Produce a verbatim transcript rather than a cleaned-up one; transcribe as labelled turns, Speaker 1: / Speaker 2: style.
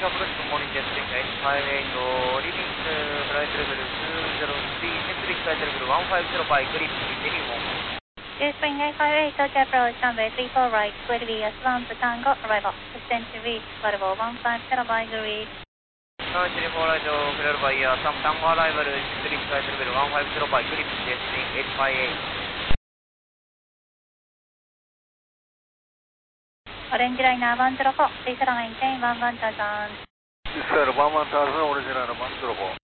Speaker 1: approach, good morning, testing eight five eight, leaving uh, flight level two zero three, centric flight level one five zero by grip, continue home.
Speaker 2: Spring eight five eight, Tokyo approach, runway three four right, square V S one to Tango, arrival, descent to reach, Volvo one five zero by grip.
Speaker 1: one three four right, clear by uh, some Tango arrival, centric flight level one five zero by grip, testing eight five eight.
Speaker 2: オレンジライナーワンゼロフォー、please runway maintain one one thousand.
Speaker 3: This is one one thousand, original one zero four.